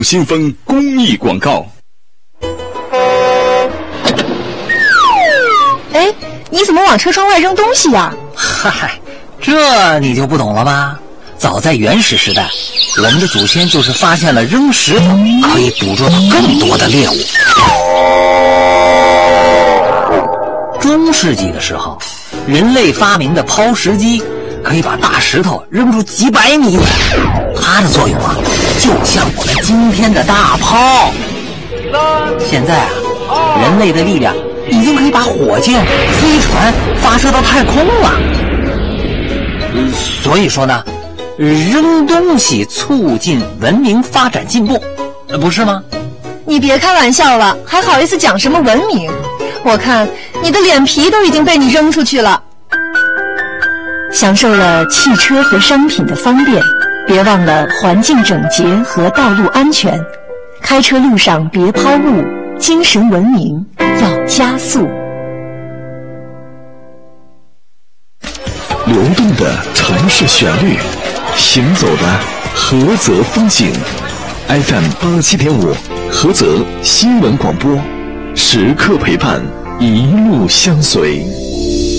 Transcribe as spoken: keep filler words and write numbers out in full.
新风公益广告。 哎，你怎么往车窗外扔东西呀？ 嗨，这你就不懂了吧？早在原始时代，我们的祖先就是发现了扔石头可以捕捉到更多的猎物。中世纪的时候，人类发明的抛石机可以把大石头扔出几百米远，它的作用啊，就像我们今天的大炮。现在啊，人类的力量已经可以把火箭、飞船发射到太空了。所以说呢，扔东西促进文明发展进步，不是吗？ 你别开玩笑了，还好意思讲什么文明？我看你的脸皮都已经被你扔出去了。享受了汽车和商品的方便，别忘了环境整洁和道路安全。开车路上别抛物，精神文明要加速。 流动的城市旋律，行走的菏泽风景。F M 八七点五，菏泽新闻广播，时刻陪伴，一路相随。